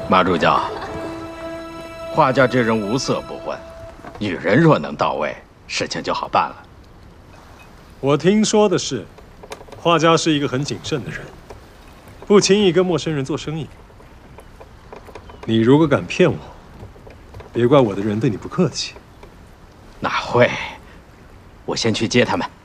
马主教，画家这人无色不欢，女人若能到位，事情就好办了。 我听说的是，画家是一个很谨慎的人，不轻易跟陌生人做生意。你如果敢骗我，别怪我的人对你不客气。 哪会？我先去接他们。